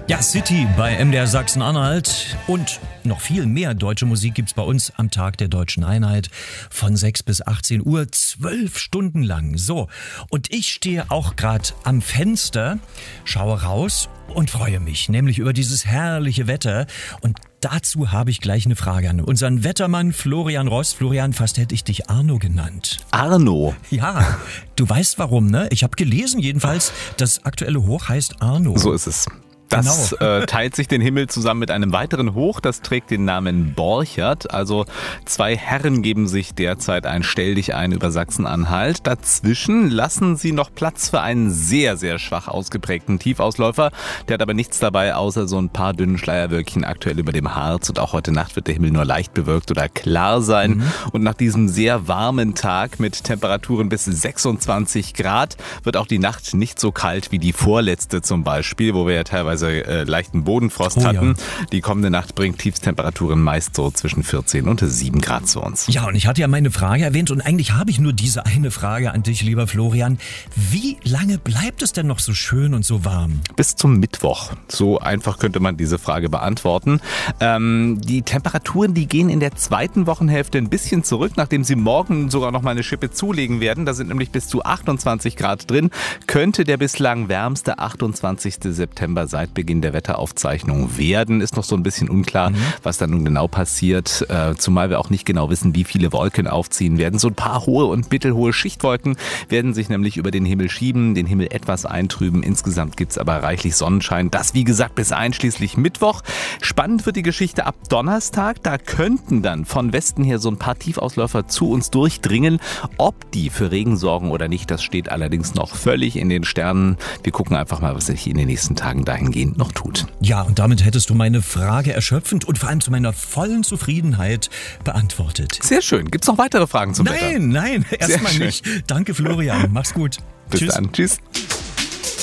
Ja, City bei MDR Sachsen-Anhalt und noch viel mehr deutsche Musik gibt's bei uns am Tag der Deutschen Einheit von 6 bis 18 Uhr, 12 Stunden lang. So, und ich stehe auch gerade am Fenster, schaue raus und freue mich, nämlich über dieses herrliche Wetter. Und dazu habe ich gleich eine Frage an unseren Wettermann Florian Rost. Florian, fast hätte ich dich Arno genannt. Arno? Ja, du weißt warum, ne? Ich habe gelesen jedenfalls, das aktuelle Hoch heißt Arno. So ist es. Das teilt sich den Himmel zusammen mit einem weiteren Hoch, das trägt den Namen Borchert. Also zwei Herren geben sich derzeit ein Stelldichein über Sachsen-Anhalt. Dazwischen lassen sie noch Platz für einen sehr, sehr schwach ausgeprägten Tiefausläufer. Der hat aber nichts dabei, außer so ein paar dünnen Schleierwölkchen aktuell über dem Harz. Und auch heute Nacht wird der Himmel nur leicht bewölkt oder klar sein. Und nach diesem sehr warmen Tag mit Temperaturen bis 26 Grad wird auch die Nacht nicht so kalt wie die vorletzte zum Beispiel, wo wir ja teilweise leichten Bodenfrost hatten. Ja. Die kommende Nacht bringt Tiefstemperaturen meist so zwischen 14 und 7 Grad zu uns. Ja, und ich hatte ja meine Frage erwähnt und eigentlich habe ich nur diese eine Frage an dich, lieber Florian. Wie lange bleibt es denn noch so schön und so warm? Bis zum Mittwoch. So einfach könnte man diese Frage beantworten. Die Temperaturen, die gehen in der zweiten Wochenhälfte ein bisschen zurück, nachdem sie morgen sogar noch mal eine Schippe zulegen werden. Da sind nämlich bis zu 28 Grad drin. Könnte der bislang wärmste 28. September seit Beginn der Wetteraufzeichnung werden. Ist noch so ein bisschen unklar, was da nun genau passiert. Zumal wir auch nicht genau wissen, wie viele Wolken aufziehen werden. So ein paar hohe und mittelhohe Schichtwolken werden sich nämlich über den Himmel schieben, den Himmel etwas eintrüben. Insgesamt gibt es aber reichlich Sonnenschein. Das, wie gesagt, bis einschließlich Mittwoch. Spannend wird die Geschichte ab Donnerstag. Da könnten dann von Westen her so ein paar Tiefausläufer zu uns durchdringen. Ob die für Regen sorgen oder nicht, das steht allerdings noch völlig in den Sternen. Wir gucken einfach mal, was sich in den nächsten Tagen dahingehend noch tut. Ja, und damit hättest du meine Frage erschöpfend und vor allem zu meiner vollen Zufriedenheit beantwortet. Sehr schön. Gibt's noch weitere Fragen zum Wetter? Nein, erstmal nicht. Danke, Florian. Mach's gut. Bis dann. Tschüss.